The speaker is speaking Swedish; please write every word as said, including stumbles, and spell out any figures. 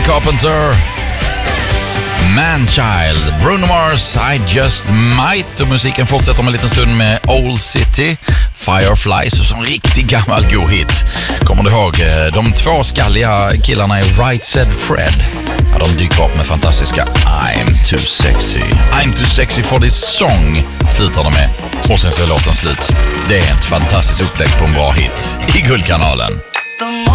Carpenter, Manchild, Bruno Mars, I Just Might. Och musiken fortsätter om en liten stund med Old City, Fireflies och som riktig gammal god hit. Kommer du ihåg de två skalliga killarna i Right Said Fred? Ja, de dyker upp med fantastiska I'm Too Sexy. I'm Too Sexy for this song slutar de med. Och sen så är låten slut. Det är ett fantastiskt upplägg på en bra hit i Guldkanalen.